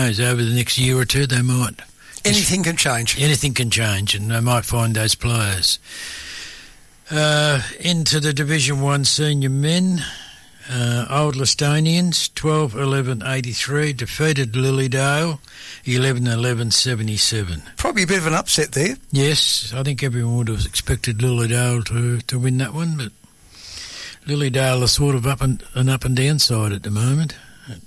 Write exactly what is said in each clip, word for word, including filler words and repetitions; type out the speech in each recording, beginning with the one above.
knows, over the next year or two they might... Anything can change. Anything can change, and they might find those players. Uh, into the Division one senior men, uh, Old Listonians, twelve eleven eighty-three, defeated Lilydale, eleven eleven seventy-seven. Probably a bit of an upset there. Yes, I think everyone would have expected Lilydale to, to win that one, but Lilydale are sort of up and, an up and down side at the moment.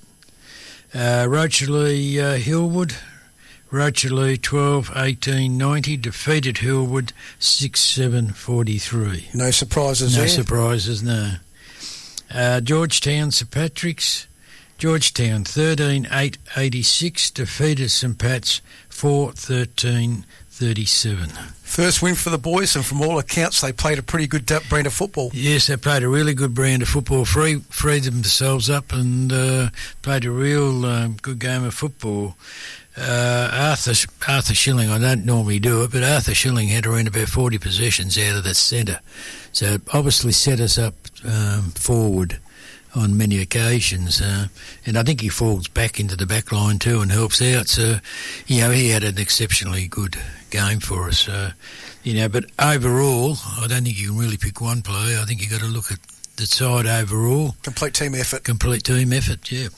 Uh, Rocherley uh, Hillwood, Rocherley twelve eighteen ninety, defeated Hillwood six seven forty-three. No surprises no there? No surprises, no. Uh, Georgetown St Patrick's, Georgetown thirteen eight eighty-six, defeated St Pat's four thirteen thirty-seven. First win for the boys, and from all accounts they played a pretty good brand of football. Yes, they played a really good brand of football, free, freed themselves up and uh, played a real um, good game of football. Uh, Arthur Arthur Schilling, I don't normally do it, but Arthur Schilling had around about forty possessions out of the centre. So it obviously set us up um, forward on many occasions. Uh, and I think he falls back into the back line too and helps out. So, you know, he had an exceptionally good game for us. Uh, you know, but overall, I don't think you can really pick one player. I think you've got to look at the side overall. Complete team effort. Complete team effort, yeah.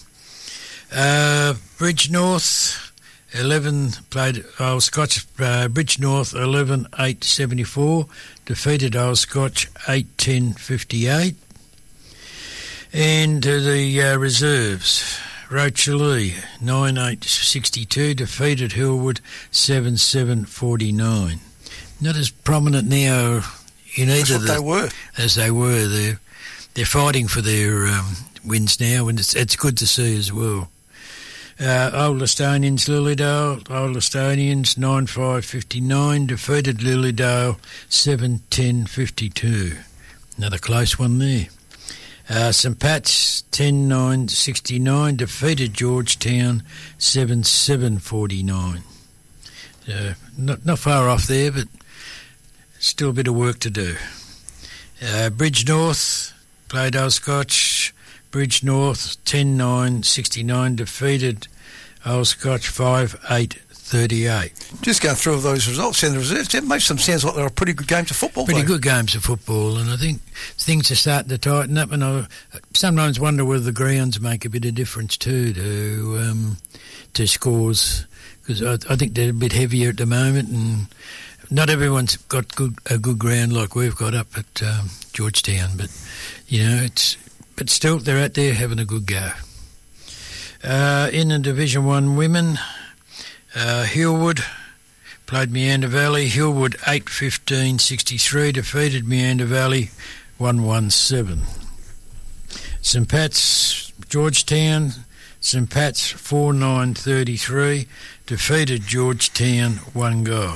Uh, Bridge North... eleven played Old Scotch, uh, Bridge North eleven eight seventy-four, defeated Old Scotch eight ten fifty-eight. And uh, the uh, reserves, Rocherley nine eight sixty-two, defeated Hillwood seven seven forty-nine. Not as prominent now in either That's what the, they were. as they were. They're, they're fighting for their um, wins now, and it's, it's good to see as well. Uh, Old Listonians, Lilydale, Old Listonians nine five fifty-nine, defeated Lilydale seven ten fifty-two. Another close one there. Uh, St Pat's ten nine sixty-nine, defeated Georgetown seven seven forty-nine. So not, not far off there, but still a bit of work to do. Uh, Bridge North played Old Scotch. Bridge North ten nine sixty-nine, defeated Old Scotch five eight thirty-eight. Just going through those results in the reserves, it makes them sound like they're a pretty good games of football. Pretty though. good games of football, and I think things are starting to tighten up, and I sometimes wonder whether the grounds make a bit of difference too to um, to scores, because I, I think they're a bit heavier at the moment, and not everyone's got good a good ground like we've got up at um, Georgetown, but you know it's. But still, they're out there having a good go. Uh, in the Division One women, uh, Hillwood played Meander Valley. Hillwood eight fifteen sixty-three, defeated Meander Valley one one seven. St Pat's Georgetown, St Pat's four nine thirty-three, defeated Georgetown one goal.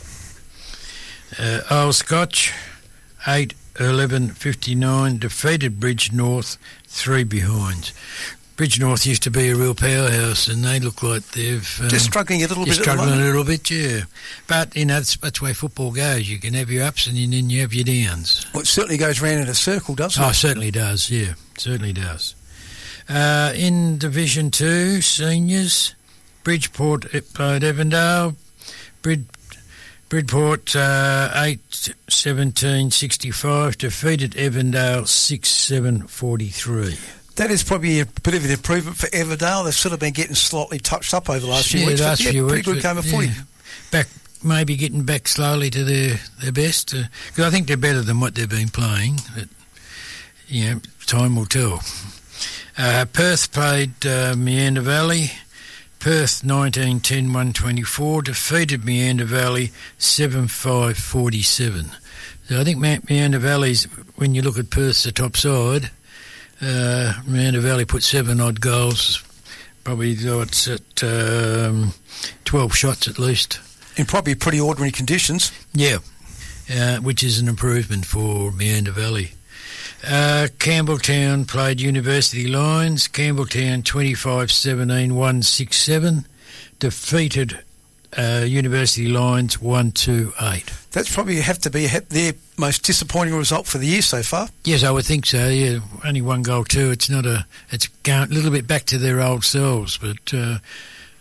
Uh, Old Scotch eight eleven fifty-nine, defeated Bridge North three behind. Bridge North used to be a real powerhouse, and they look like they've um, just struggling a little bit. Struggling at the a little bit, yeah. But you know that's, that's the way football goes. You can have your ups and then you have your downs. Well, it certainly goes round in a circle, doesn't oh, it? Oh, it certainly does. Yeah, certainly does. Uh, in Division Two, seniors, Bridgeport played Evandale. Brid Bridport uh, eight seventeen sixty-five, defeated Evandale six seven forty-three. That is probably a bit of an improvement for Evandale. They've sort of been getting slightly touched up over the last few yeah, weeks. Last but, yeah, few pretty weeks, good game of footy. Yeah, back, maybe getting back slowly to their, their best. Because uh, I think they're better than what they've been playing. But, you know, time will tell. Uh, Perth played uh, Meander Valley. Perth nineteen ten one twenty-four, defeated Meander Valley seven five forty-seven. So I think Me- Meander Valley's, when you look at Perth's the top side, uh, Meander Valley put seven odd goals, probably though it's at um, twelve shots at least. In probably pretty ordinary conditions. Yeah, uh, which is an improvement for Meander Valley. Uh, Campbelltown played University Lions. Campbelltown twenty-five seventeen one sixty-seven, defeated uh, University Lions one two eight. That's probably have to be their most disappointing result for the year so far. Yes, I would think so. Yeah, only one goal too. It's not a. It's going a little bit back to their old selves, but uh,